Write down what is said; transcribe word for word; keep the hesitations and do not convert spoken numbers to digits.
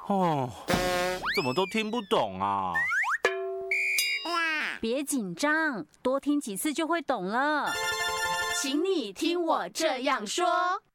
哦，怎么都听不懂啊？ 别紧张，多听几次就会懂了。请你听我这样说。